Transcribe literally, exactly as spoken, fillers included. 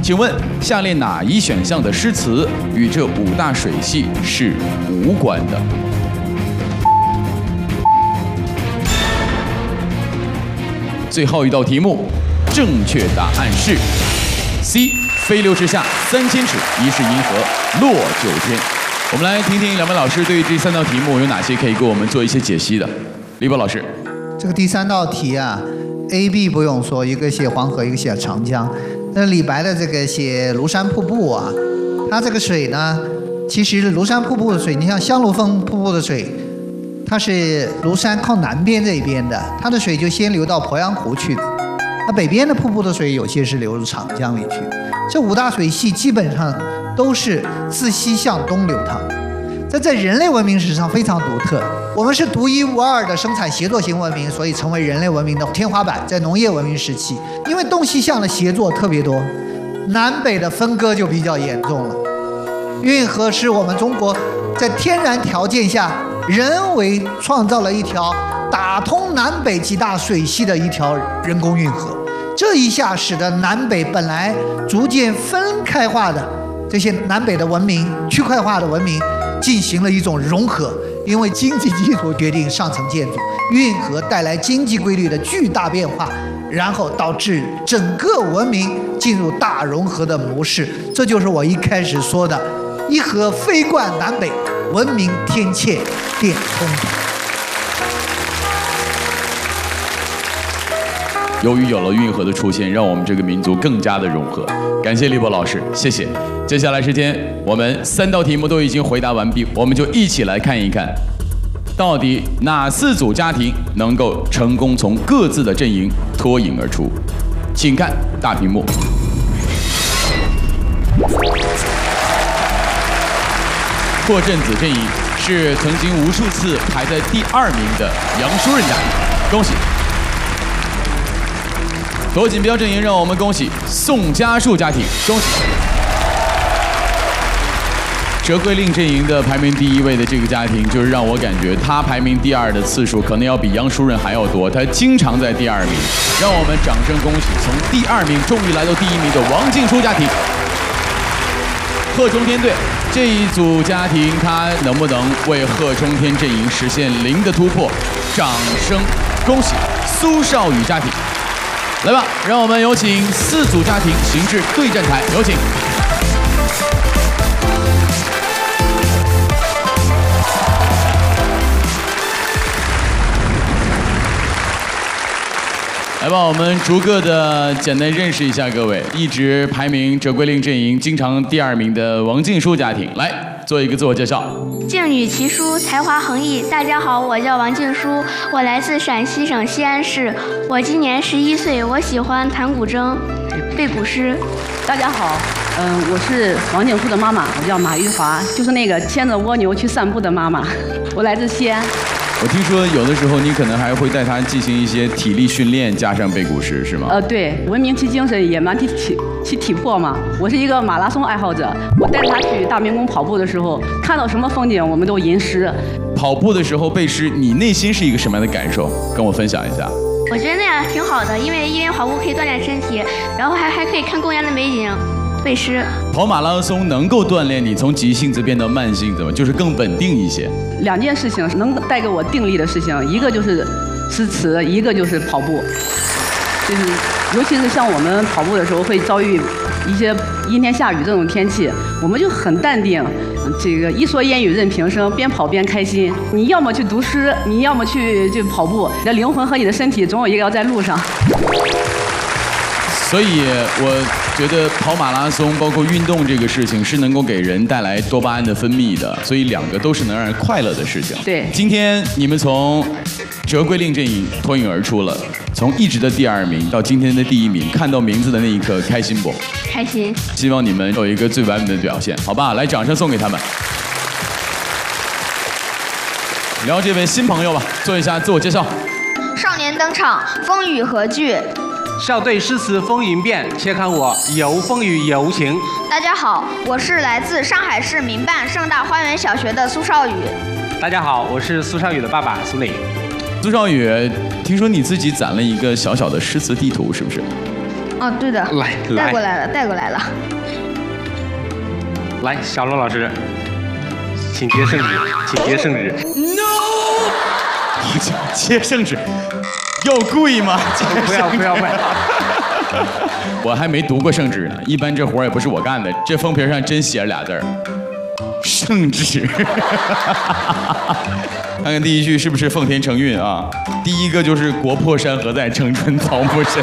请问下列哪一选项的诗词与这五大水系是无关的？最后一道题目，正确答案是 C。飞流直下三千尺，疑是银河落九天。我们来听听两位老师对于这三道题目有哪些可以给我们做一些解析的。李博老师， 这个第三道题啊 ，A、B 不用说，一个写黄河，一个写长江。那李白的这个写庐山瀑布啊，它这个水呢，其实庐山瀑布的水，你像香炉峰瀑布的水，它是庐山靠南边这一边的，它的水就先流到鄱阳湖去的。那北边的瀑布的水有些是流入长江里去。这五大水系基本上都是自西向东流淌，这在人类文明史上非常独特。我们是独一无二的生产协作型文明，所以成为人类文明的天花板。在农业文明时期，因为东西向的协作特别多，南北的分割就比较严重了。运河是我们中国在天然条件下人为创造了一条打通南北几大水系的一条人工运河。这一下使得南北本来逐渐分开化的这些南北的文明、区块化的文明进行了一种融合，因为经济基础决定上层建筑，运河带来经济规律的巨大变化，然后导致整个文明进入大融合的模式。这就是我一开始说的“一河飞贯南北，文明天堑变通”。 由于有了运河的出现，让我们这个民族更加的融合。感谢李博老师，谢谢。接下来时间，我们三道题目都已经回答完毕，我们就一起来看一看，到底哪四组家庭能够成功从各自的阵营脱颖而出？请看大屏幕。破阵子阵营是曾经无数次排在第二名的杨淑任家庭，恭喜。夺锦标阵营让我们恭喜宋家树家庭，恭喜。折桂令阵营的排名第一位的这个家庭，就是让我感觉他排名第二的次数可能要比杨淑任还要多，他经常在第二名，让我们掌声恭喜从第二名终于来到第一名的王静书家庭。贺中天队这一组家庭，他能不能为贺中天阵营实现零的突破？掌声恭喜苏少宇家庭。来吧，让我们有请四组家庭行至对战台，有请。来吧，我们逐个的简单认识一下各位。一直排名折桂令阵营经常第二名的王静书家庭，来做一个自我介绍。 静女奇书，才华横溢。大家好，我叫王静书，我来自陕西省西安市，我今年十一岁，我喜欢弹古筝、背古诗。 大家好，嗯、呃，我是王静书的妈妈，我叫马玉华，就是那个牵着蜗牛去散步的妈妈。我来自西安。 我听说有的时候你可能还会带他进行一些体力训练，加上背古诗，是吗？ 呃，对，文明其精神，野蛮其体其体魄嘛。我是一个马拉松爱好者，我带他去大明宫跑步的时候，看到什么风景我们都吟诗。 跑步的时候背诗，你内心是一个什么样的感受？跟我分享一下。 我觉得那样挺好的，因为因为跑步可以锻炼身体，然后还还可以看公园的美景。背诗， 跑马拉松能够锻炼你从急性子变得慢性子吗？就是更稳定一些。 两件事情能带给我定力的事情，一个就是诗词，一个就是跑步。就是尤其是像我们跑步的时候，会遭遇一些阴天下雨这种天气，我们就很淡定。这个一蓑烟雨任平生，边跑边开心。你要么去读诗，你要么去去跑步，你的灵魂和你的身体总有一个要在路上。 所以我觉得跑马拉松，包括运动这个事情，是能够给人带来多巴胺的分泌的，所以两个都是能让人快乐的事情。 对， 今天你们从折桂令阵营脱颖而出了，从一直的第二名到今天的第一名，看到名字的那一刻，开心不？ 开心。希望你们有一个最完美的表现，好吧？来，掌声送给他们。聊这位新朋友吧，做一下自我介绍。 少年登场，风雨何惧？ 校对诗词风云变，且看我游风雨游情。 大家好，我是来自上海市民办盛大花园小学的苏少宇。 大家好，我是苏少宇的爸爸苏磊。 苏少宇，听说你自己攒了一个小小的诗词地图，是不是？ 哦，对的。 来来带过来了，带过来了。 来，小龙老师，请接圣旨，请接圣旨。 接圣旨，有故意吗？ 不要不要不要！ 我还没读过圣旨呢，一般这活儿也不是我干的。这封皮上真写了俩字儿，圣旨。看看第一句是不是奉天承运啊？第一个就是国破山河在，城春草木深。